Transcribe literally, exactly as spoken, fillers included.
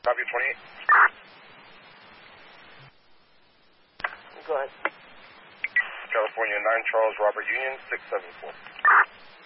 Copy twenty-eight. Go ahead. California nine Charles Robert Union six seven four.